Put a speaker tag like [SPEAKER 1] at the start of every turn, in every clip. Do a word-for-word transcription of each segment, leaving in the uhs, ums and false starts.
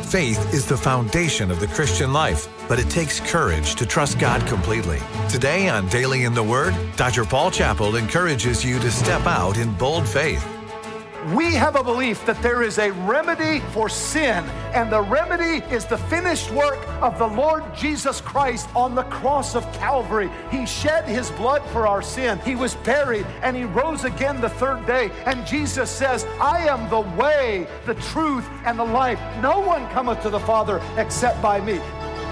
[SPEAKER 1] Faith is the foundation of the Christian life, but it takes courage to trust God completely. Today on Daily in the Word, Doctor Paul Chappell encourages you to step out in bold faith.
[SPEAKER 2] We have a belief that there is a remedy for sin, and the remedy is the finished work of the Lord Jesus Christ on the cross of Calvary. He shed his blood for our sin. He was buried, and he rose again the third day. And Jesus says, I am the way, the truth, and the life. No one cometh to the Father except by me.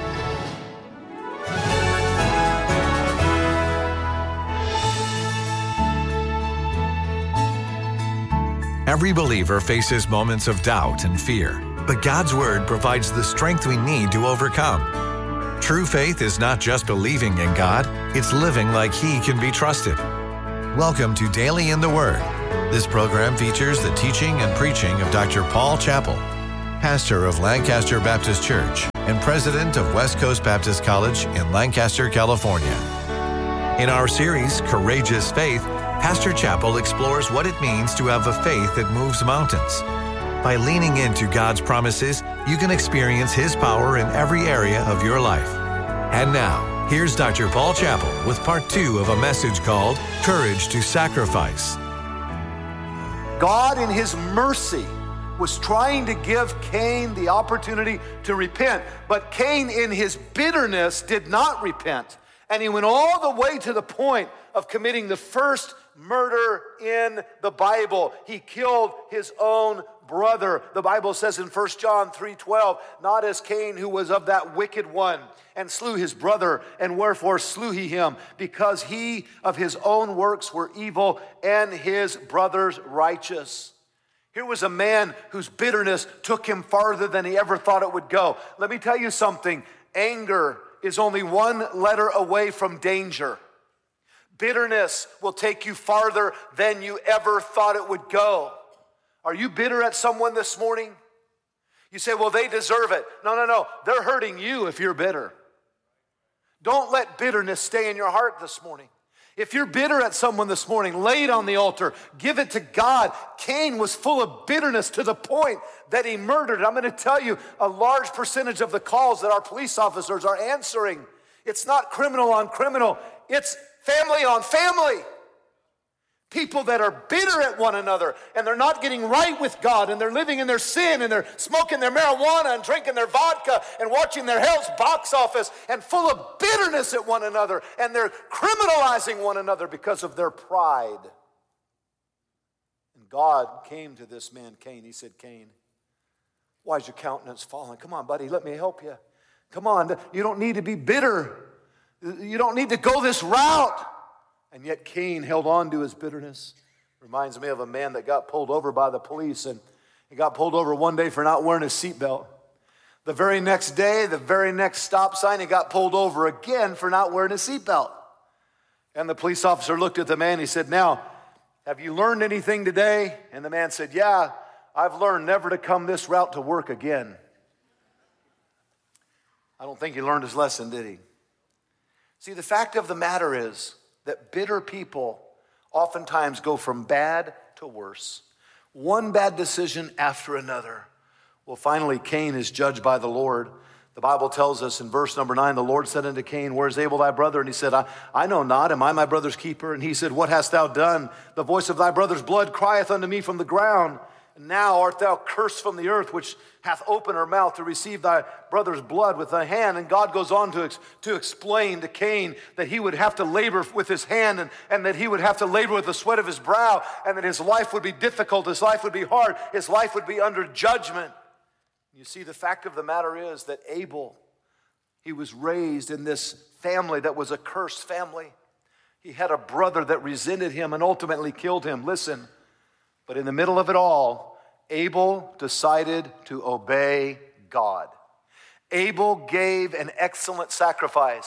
[SPEAKER 1] Every believer faces moments of doubt and fear, but God's Word provides the strength we need to overcome. True faith is not just believing in God, it's living like He can be trusted. Welcome to Daily in the Word. This program features the teaching and preaching of Doctor Paul Chappell, pastor of Lancaster Baptist Church and president of West Coast Baptist College in Lancaster, California. In our series, Courageous Faith, Pastor Chappell explores what it means to have a faith that moves mountains. By leaning into God's promises, you can experience His power in every area of your life. And now, here's Doctor Paul Chappell with part two of a message called Courage to Sacrifice.
[SPEAKER 2] God in His mercy was trying to give Cain the opportunity to repent, but Cain in his bitterness did not repent. And he went all the way to the point of committing the first murder in the Bible. He killed his own brother. The Bible says in First John three twelve, not as Cain, who was of that wicked one, and slew his brother, and wherefore slew he him, because he of his own works were evil, and his brother's righteous. Here was a man whose bitterness took him farther than he ever thought it would go. Let me tell you something. Anger is only one letter away from danger. Bitterness will take you farther than you ever thought it would go. Are you bitter at someone this morning? You say, well, they deserve it. No, no, no. They're hurting you if you're bitter. Don't let bitterness stay in your heart this morning. If you're bitter at someone this morning, lay it on the altar. Give it to God. Cain was full of bitterness to the point that he murdered. I'm going to tell you, a large percentage of the calls that our police officers are answering, it's not criminal on criminal. It's family on family. People that are bitter at one another, and they're not getting right with God, and they're living in their sin, and they're smoking their marijuana and drinking their vodka and watching their hell's box office, and full of bitterness at one another, and they're criminalizing one another because of their pride. And God came to this man, Cain. He said, Cain, why is your countenance fallen? Come on, buddy, let me help you. Come on, you don't need to be bitter. You don't need to go this route. And yet Cain held on to his bitterness. Reminds me of a man that got pulled over by the police, and he got pulled over one day for not wearing his seatbelt. The very next day, the very next stop sign, he got pulled over again for not wearing his seatbelt. And the police officer looked at the man, he said, now, have you learned anything today? And the man said, yeah, I've learned never to come this route to work again. I don't think he learned his lesson, did he? See, the fact of the matter is that bitter people oftentimes go from bad to worse. One bad decision after another. Well, finally, Cain is judged by the Lord. The Bible tells us in verse number nine, the Lord said unto Cain, where is Abel thy brother? And he said, I, I know not, am I my brother's keeper? And he said, what hast thou done? The voice of thy brother's blood crieth unto me from the ground. And now art thou cursed from the earth, which hath opened her mouth to receive thy brother's blood with thy hand. And God goes on to, ex- to explain to Cain that he would have to labor with his hand, and, and that he would have to labor with the sweat of his brow, and that his life would be difficult, his life would be hard, his life would be under judgment. You see, the fact of the matter is that Abel, he was raised in this family that was a cursed family. He had a brother that resented him and ultimately killed him. Listen. But in the middle of it all, Abel decided to obey God. Abel gave an excellent sacrifice.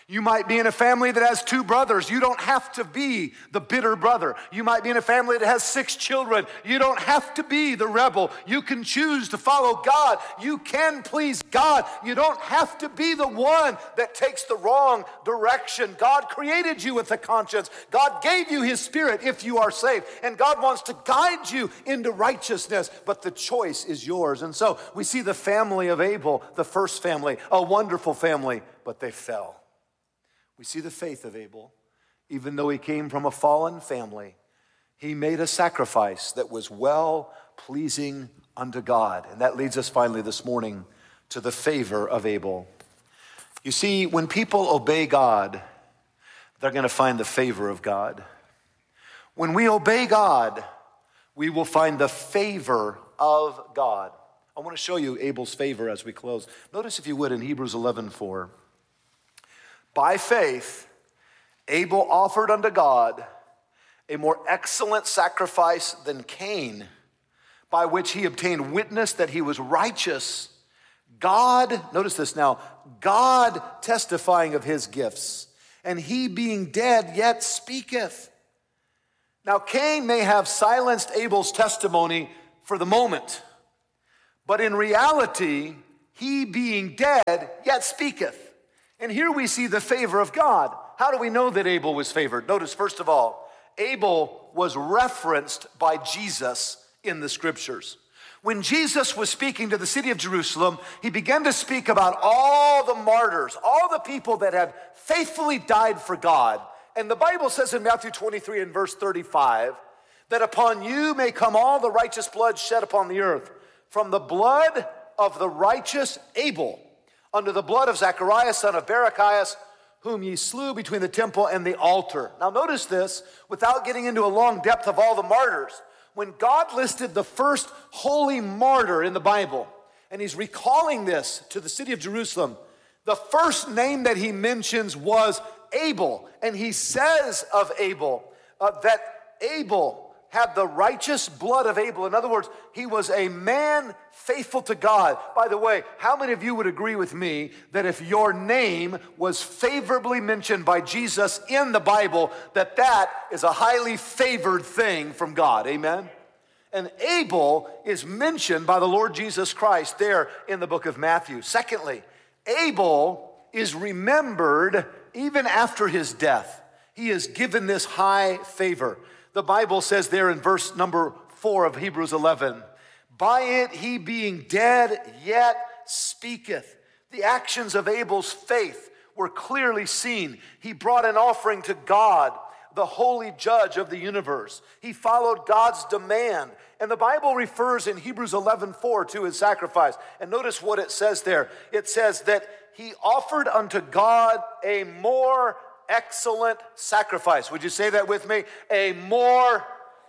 [SPEAKER 2] You might be in a family that has two brothers. You don't have to be the bitter brother. You might be in a family that has six children. You don't have to be the rebel. You can choose to follow God. You can please God. You don't have to be the one that takes the wrong direction. God created you with a conscience. God gave you his Spirit if you are saved. And God wants to guide you into righteousness, but the choice is yours. And so we see the family of Abel, the first family, a wonderful family, but they fell. We see the faith of Abel. Even though he came from a fallen family, he made a sacrifice that was well-pleasing unto God. And that leads us finally this morning to the favor of Abel. You see, when people obey God, they're going to find the favor of God. When we obey God, we will find the favor of God. I want to show you Abel's favor as we close. Notice, if you would, in Hebrews eleven four. By faith, Abel offered unto God a more excellent sacrifice than Cain, by which he obtained witness that he was righteous. God, notice this now, God testifying of his gifts, and he being dead yet speaketh. Now Cain may have silenced Abel's testimony for the moment, but in reality, he being dead yet speaketh. And here we see the favor of God. How do we know that Abel was favored? Notice, first of all, Abel was referenced by Jesus in the scriptures. When Jesus was speaking to the city of Jerusalem, he began to speak about all the martyrs, all the people that had faithfully died for God. And the Bible says in Matthew twenty-three and verse thirty-five, that upon you may come all the righteous blood shed upon the earth, from the blood of the righteous Abel, under the blood of Zacharias, son of Barachias, whom ye slew between the temple and the altar. Now notice this, without getting into a long depth of all the martyrs. When God listed the first holy martyr in the Bible, and he's recalling this to the city of Jerusalem, the first name that he mentions was Abel. And he says of Abel uh, that Abel had the righteous blood of Abel. In other words, he was a man faithful to God. By the way, how many of you would agree with me that if your name was favorably mentioned by Jesus in the Bible, that that is a highly favored thing from God? Amen? And Abel is mentioned by the Lord Jesus Christ there in the book of Matthew. Secondly, Abel is remembered even after his death. He is given this high favor. The Bible says there in verse number four of Hebrews eleven, by it he being dead yet speaketh. The actions of Abel's faith were clearly seen. He brought an offering to God, the holy judge of the universe. He followed God's demand. And the Bible refers in Hebrews eleven four to his sacrifice. And notice what it says there. It says that he offered unto God a more excellent sacrifice. Would you say that with me? A more,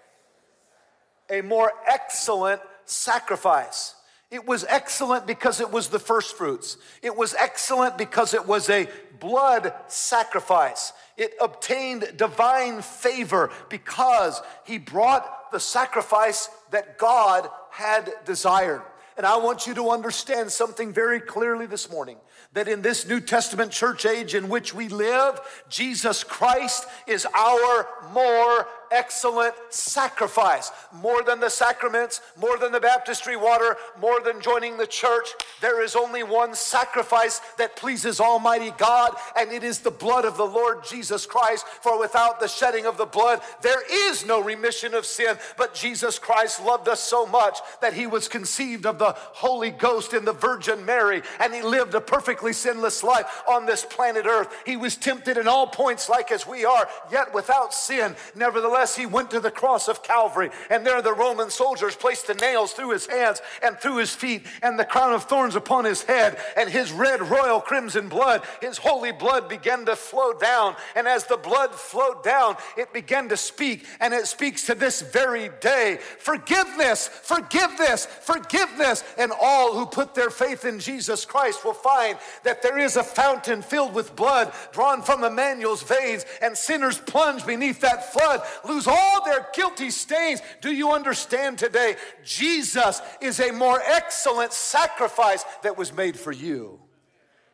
[SPEAKER 2] a more excellent sacrifice. It was excellent because it was the first fruits. It was excellent because it was a blood sacrifice. It obtained divine favor because he brought the sacrifice that God had desired. And I want you to understand something very clearly this morning, that in this New Testament church age in which we live, Jesus Christ is our more excellent sacrifice. More than the sacraments, more than the baptistry water, more than joining the church, there is only one sacrifice that pleases Almighty God, and it is the blood of the Lord Jesus Christ. For without the shedding of the blood, there is no remission of sin. But Jesus Christ loved us so much that he was conceived of the Holy Ghost in the Virgin Mary, and he lived a perfectly sinless life on this planet earth. He was tempted in all points like as we are, yet without sin. Nevertheless, he went to the cross of Calvary, and there the Roman soldiers placed the nails through his hands and through his feet, and the crown of thorns upon his head, and his red royal crimson blood, his holy blood began to flow down. And as the blood flowed down, it began to speak, and it speaks to this very day. Forgiveness, forgiveness, forgiveness. And all who put their faith in Jesus Christ will find that there is a fountain filled with blood drawn from Emmanuel's veins, and sinners plunge beneath that flood, lose all their guilty stains. Do you understand today? Jesus is a more excellent sacrifice that was made for you.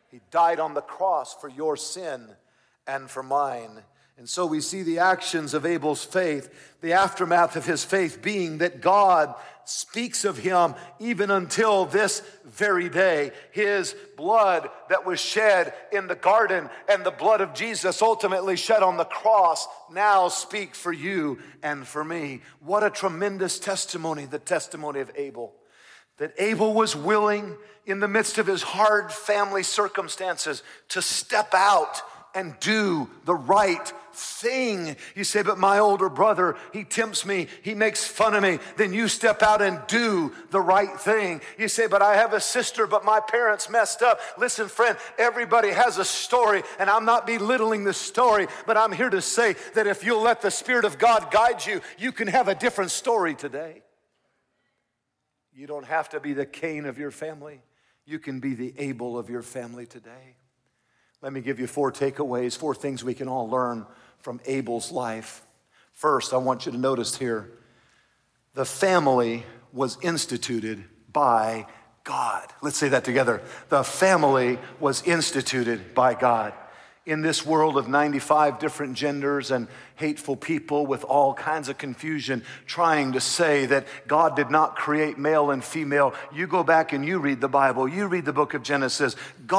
[SPEAKER 2] He died on the cross for your sin and for mine. And so we see the actions of Abel's faith, the aftermath of his faith being that God speaks of him even until this very day. His blood that was shed in the garden and the blood of Jesus ultimately shed on the cross now speak for you and for me. What a tremendous testimony, the testimony of Abel. That Abel was willing in the midst of his hard family circumstances to step out and do the right thing. You say, but my older brother, he tempts me, he makes fun of me. Then you step out and do the right thing. You say, but I have a sister, but my parents messed up. Listen, friend, everybody has a story, and I'm not belittling the story, but I'm here to say that if you'll let the Spirit of God guide you, you can have a different story today. You don't have to be the Cain of your family. You can be the Abel of your family today. Let me give you four takeaways, four things we can all learn from Abel's life. First, I want you to notice here, the family was instituted by God. Let's say that together. The family was instituted by God. In this world of ninety-five different genders and hateful people with all kinds of confusion trying to say that God did not create male and female, you go back and you read the Bible, you read the book of Genesis. God